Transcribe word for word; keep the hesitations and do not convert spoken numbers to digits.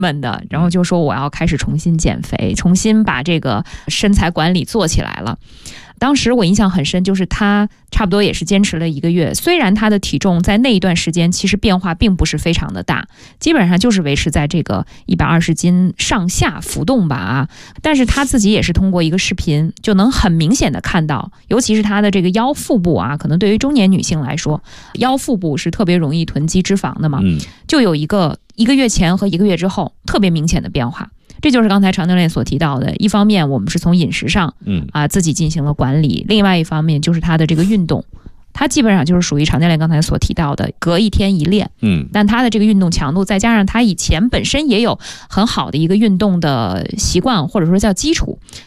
们的，然后就说我要开始重新减肥，重新把这个身材管理做起来了。当时我印象很深，就是他差不多也是坚持了一个月，虽然他的体重在那一段时间其实变化并不是非常的大，基本上就是维持在这个一百二十斤上下浮动吧啊，但是他自己也是通过一个视频就能很明显的看到，尤其是他的这个腰腹部啊，可能对于中年女性来说，腰腹部是特别容易囤积脂肪的嘛， 嗯， 就有一个一个月前和一个月之后特别明显的变化。这就是刚才常教练所提到的，一方面我们是从饮食上嗯啊自己进行了管理，另外一方面就是他的这个运动，他基本上就是属于常教练刚才所提到的隔一天一练， 嗯， 但他的这个运动强度再加上他以前本身也有很好的一个运动的习惯或者说叫基础，